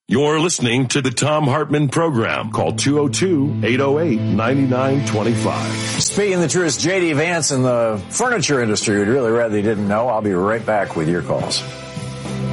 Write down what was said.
You're listening to the Thom Hartmann Program. Call 202-808-9925. Speaking the truth, J.D. Vance in the furniture industry would really rather you didn't know. I'll be right back with your calls.